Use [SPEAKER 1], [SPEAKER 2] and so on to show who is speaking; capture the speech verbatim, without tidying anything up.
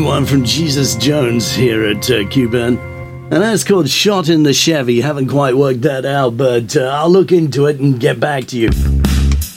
[SPEAKER 1] one from Jesus Jones here at uh, Q-Burn. And that's called Shot in the Chevy. Haven't quite worked that out, but uh, I'll look into it and get back to you.